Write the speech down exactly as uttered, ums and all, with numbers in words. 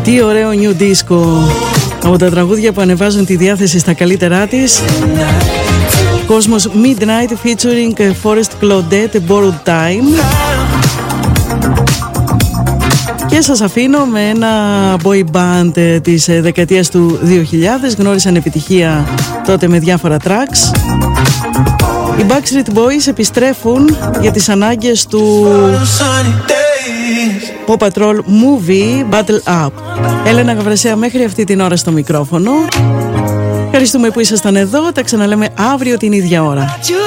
Τι ωραίο new disco, από τα τραγούδια που ανεβάζουν τη διάθεση στα καλύτερά της. Κόσμος Midnight featuring Forest Claudette, Borrowed Time. Και σας αφήνω με ένα boy band της δεκαετίας του δύο χιλιάδες. Γνώρισαν επιτυχία τότε με διάφορα tracks. Οι Backstreet Boys επιστρέφουν για τις ανάγκες του Paw Patrol Movie Battle Up. Έλενα Γαβρασέα μέχρι αυτή την ώρα στο μικρόφωνο. Ευχαριστούμε που ήσασταν εδώ. Τα ξαναλέμε αύριο την ίδια ώρα.